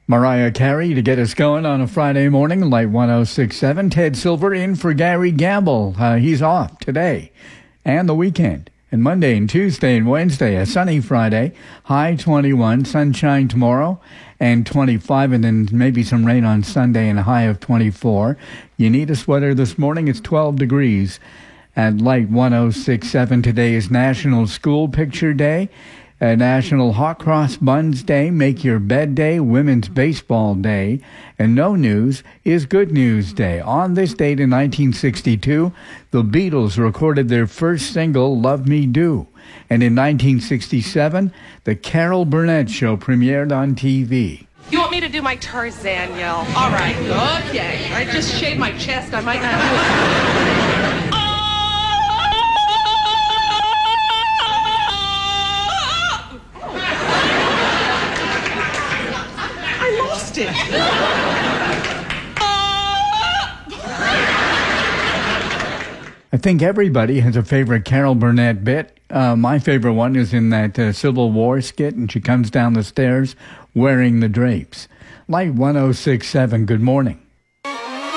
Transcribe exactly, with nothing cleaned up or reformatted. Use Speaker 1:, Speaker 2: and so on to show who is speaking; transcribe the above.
Speaker 1: Mariah Carey to get us going on a Friday morning, Light one oh six point seven. Ted Silver in for Gary Gamble. Uh, he's off today and the weekend. And Monday and Tuesday and Wednesday, a sunny Friday, high twenty-one, sunshine tomorrow, and twenty-five, and then maybe some rain on Sunday and a high of twenty-four. You need a sweater this morning. It's twelve degrees at Light one oh six point seven. Today is National School Picture Day, uh, National Hot Cross Buns Day, Make Your Bed Day, Women's Baseball Day, and No News is Good News Day. On this date in nineteen sixty-two, the Beatles recorded their first single, Love Me Do. And in nineteen sixty-seven, the Carol Burnett Show premiered on T V.
Speaker 2: You want me to do my Tarzan yell? All right, okay. I just shaved my chest. I might not do it. I lost it.
Speaker 1: I think everybody has a favorite Carol Burnett bit. Uh, my favorite one is in that uh, Civil War skit, and she comes down the stairs wearing the drapes. Light one oh six point seven, good morning.